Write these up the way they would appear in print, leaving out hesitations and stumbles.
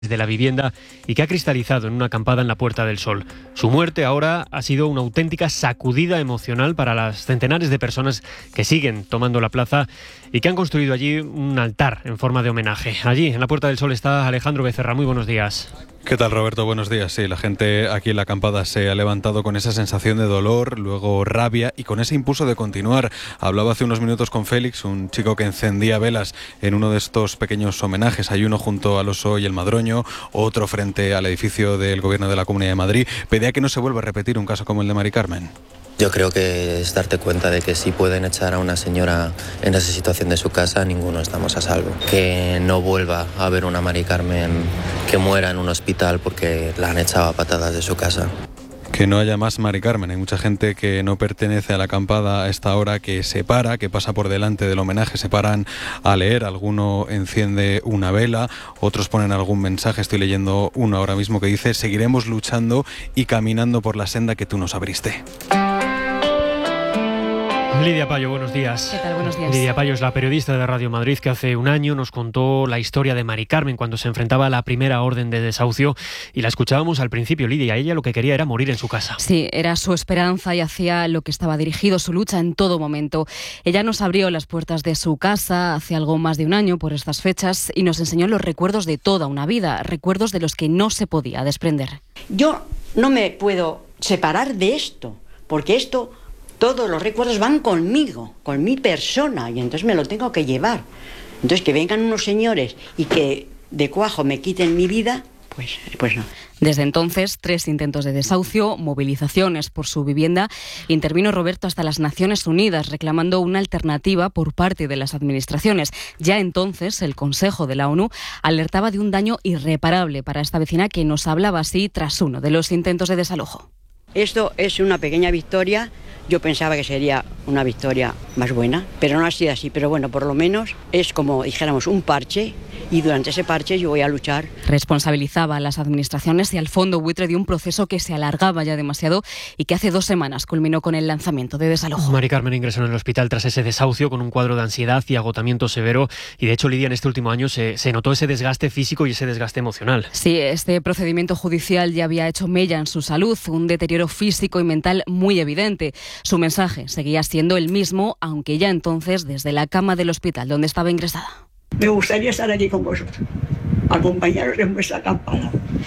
de la vivienda y que ha cristalizado en una acampada en la Puerta del Sol. Su muerte ahora ha sido una auténtica sacudida emocional para las centenares de personas que siguen tomando la plaza y que han construido allí un altar en forma de homenaje. Allí, en la Puerta del Sol, está Alejandro Becerra. Muy buenos días. ¿Qué tal, Roberto? Buenos días. Sí, la gente aquí en la acampada se ha levantado con esa sensación de dolor, luego rabia y con ese impulso de continuar. Hablaba hace unos minutos con Félix, un chico que encendía velas en uno de estos pequeños homenajes. Hay uno junto al Oso y el Madroño, otro frente al edificio del Gobierno de la Comunidad de Madrid. Pedía que no se vuelva a repetir un caso como el de Mari Carmen. Yo creo que es darte cuenta de que si pueden echar a una señora en esa situación de su casa, ninguno estamos a salvo. Que no vuelva a haber una Mari Carmen que muera en un hospital porque la han echado a patadas de su casa. Que no haya más Mari Carmen. Hay mucha gente que no pertenece a la acampada a esta hora, que se para, que pasa por delante del homenaje, se paran a leer. Alguno enciende una vela, otros ponen algún mensaje. Estoy leyendo uno ahora mismo que dice: seguiremos luchando y caminando por la senda que tú nos abriste. Lidia Payo, buenos días. ¿Qué tal? Buenos días. Lidia Payo es la periodista de Radio Madrid que hace un año nos contó la historia de Mari Carmen cuando se enfrentaba a la primera orden de desahucio, y la escuchábamos al principio. Lidia, ella lo que quería era morir en su casa. Sí, era su esperanza y hacia lo que estaba dirigido su lucha en todo momento. Ella nos abrió las puertas de su casa hace algo más de un año por estas fechas y nos enseñó los recuerdos de toda una vida, recuerdos de los que no se podía desprender. Yo no me puedo separar de esto, porque esto... todos los recuerdos van conmigo, con mi persona, y entonces me lo tengo que llevar. Entonces que vengan unos señores y que de cuajo me quiten mi vida, pues no. Desde entonces, 3 intentos de desahucio, movilizaciones por su vivienda. Intervino Roberto hasta las Naciones Unidas reclamando una alternativa por parte de las administraciones. Ya entonces, el Consejo de la ONU alertaba de un daño irreparable para esta vecina que nos hablaba así tras uno de los intentos de desalojo. Esto es una pequeña victoria. Yo pensaba que sería una victoria más buena, pero no ha sido así. Pero bueno, por lo menos es como dijéramos un parche, y durante ese parche yo voy a luchar. Responsabilizaba a las administraciones y al fondo buitre de un proceso que se alargaba ya demasiado y que hace 2 semanas culminó con el lanzamiento de desalojo. Mari Carmen ingresó en el hospital tras ese desahucio con un cuadro de ansiedad y agotamiento severo, y de hecho, Lidia, en este último año se notó ese desgaste físico y ese desgaste emocional. Sí, este procedimiento judicial ya había hecho mella en su salud, un deterioro físico y mental muy evidente. Su mensaje seguía siendo el mismo, aunque ya entonces desde la cama del hospital donde estaba ingresada. Me gustaría estar aquí con vosotros, acompañaros en vuestra acampada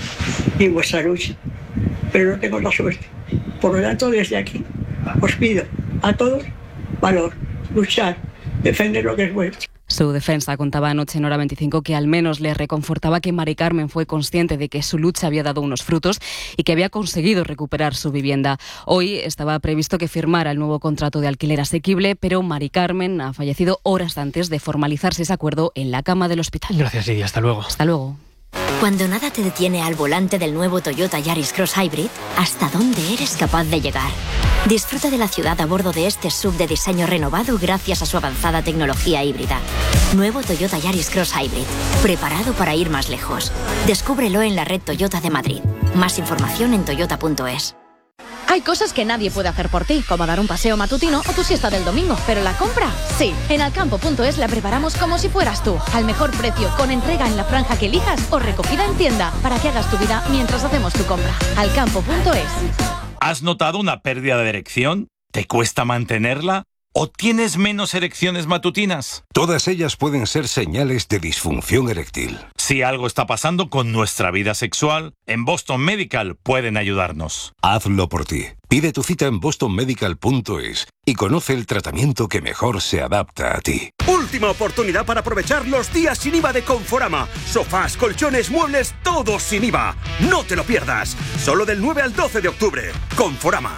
y en vuestra lucha, pero no tengo la suerte. Por lo tanto, desde aquí os pido a todos valor, luchar, defender lo que es vuestro. Su defensa contaba anoche en Hora 25 que al menos le reconfortaba que Mari Carmen fue consciente de que su lucha había dado unos frutos y que había conseguido recuperar su vivienda. Hoy estaba previsto que firmara el nuevo contrato de alquiler asequible, pero Mari Carmen ha fallecido horas antes de formalizarse ese acuerdo en la cama del hospital. Gracias, Lidia. Hasta luego. Hasta luego. Cuando nada te detiene al volante del nuevo Toyota Yaris Cross Hybrid, ¿hasta dónde eres capaz de llegar? Disfruta de la ciudad a bordo de este SUV de diseño renovado gracias a su avanzada tecnología híbrida. Nuevo Toyota Yaris Cross Hybrid, preparado para ir más lejos. Descúbrelo en la red Toyota de Madrid. Más información en toyota.es. Hay cosas que nadie puede hacer por ti, como dar un paseo matutino o tu siesta del domingo, pero la compra, sí. En alcampo.es la preparamos como si fueras tú, al mejor precio, con entrega en la franja que elijas o recogida en tienda, para que hagas tu vida mientras hacemos tu compra. Alcampo.es. ¿Has notado una pérdida de erección? ¿Te cuesta mantenerla? ¿O tienes menos erecciones matutinas? Todas ellas pueden ser señales de disfunción eréctil. Si algo está pasando con nuestra vida sexual, en Boston Medical pueden ayudarnos. Hazlo por ti. Pide tu cita en bostonmedical.es y conoce el tratamiento que mejor se adapta a ti. Última oportunidad para aprovechar los días sin IVA de Conforama. Sofás, colchones, muebles, todos sin IVA. No te lo pierdas. Solo del 9 al 12 de octubre. Conforama.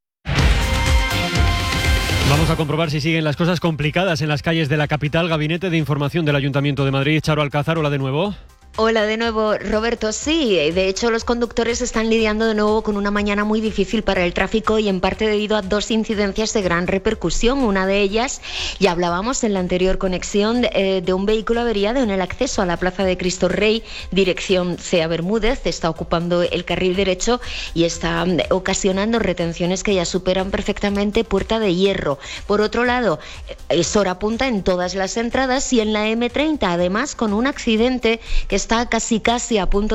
Vamos a comprobar si siguen las cosas complicadas en las calles de la capital. Gabinete de Información del Ayuntamiento de Madrid. Charo Alcázar, hola de nuevo. Hola de nuevo, Roberto. Sí, de hecho los conductores están lidiando de nuevo con una mañana muy difícil para el tráfico y en parte debido a 2 incidencias de gran repercusión. Una de ellas, ya hablábamos en la anterior conexión, de un vehículo averiado en el acceso a la Plaza de Cristo Rey, dirección Cea Bermúdez. Está ocupando el carril derecho y está ocasionando retenciones que ya superan perfectamente Puerta de Hierro. Por otro lado, es hora punta en todas las entradas y en la M30, además con un accidente que está casi a punto